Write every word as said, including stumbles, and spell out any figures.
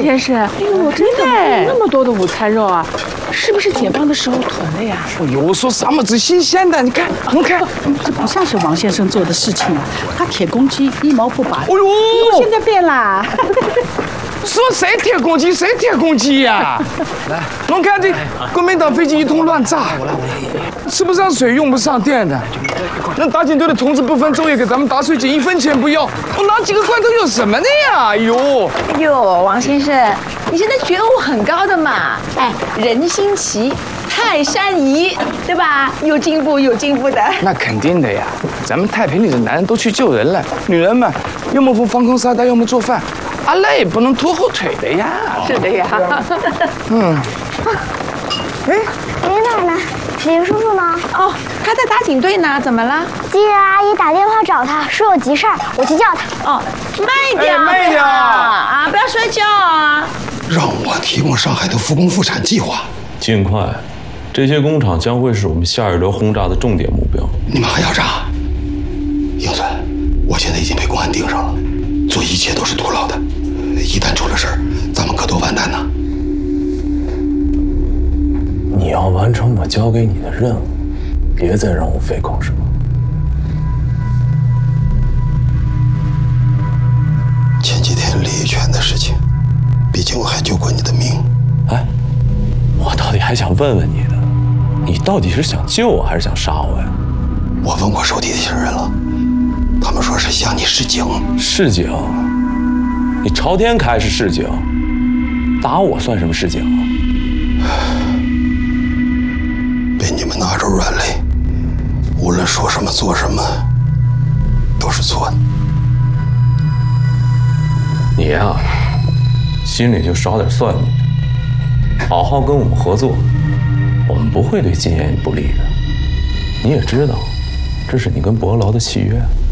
先生，哎呦，真的那么多的午餐肉啊，是不是解放的时候囤的呀？ 哎呦，我说什么最新鲜的？你看，你看， 这不像是王先生做的事情啊！他铁公鸡一毛不拔。 哎呦， 现在变啦！ 说谁铁公鸡谁铁公鸡呀？来，侬看这国民党飞机一通乱炸，吃不上水用不上电的。那打警队的同志不分昼夜给咱们打水井，一分钱不要，我拿几个罐头有什么的呀？哎呦， 哎呦，王先生，你现在觉悟很高的嘛？哎，人心齐，泰山移，对吧？有进步，有进步的。 那肯定的呀，咱们太平里的男人都去救人了，女人们要么扶防空沙袋，要么做饭。阿累不能拖后腿的呀。 是的呀。 嗯。 哎，李奶奶，李叔叔呢？ 哦，他在打警队呢，怎么了？ 机人阿姨打电话找他，说有急事儿，我去叫他。 哦，慢点， 慢点啊，不要摔跤啊！ 让我提供上海的复工复产计划。 尽快，这些工厂将会是我们夏日德轰炸的重点目标。 你们还要炸？英村，我现在已经被公安盯上了。做一切都是徒劳的，一旦出了事儿，咱们可都完蛋呐！ 你要完成我交给你的任务，别再让我费口舌。 前几天李玉泉的事情，毕竟我还救过你的命。 哎，我倒底还想问问你的，你到底是想救我还是想杀我呀？ 我问过手底下人了。他们说是向你示警， 示警？你朝天开是示警，打我算什么示警？ 被你们拿着软肋，无论说什么做什么，都是错的。 你呀、啊，心里就少点算计，好好跟我们合作，我们不会对金妍不利的。你也知道，这是你跟伯劳的契约。